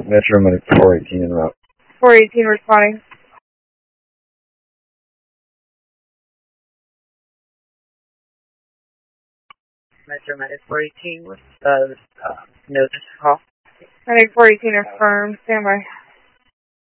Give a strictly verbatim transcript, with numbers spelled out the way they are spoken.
Metro Medic four eighteen en route. four eighteen responding. Metro Medic four eighteen, what's uh, uh, notice call? Medic four eighteen affirmed, standby.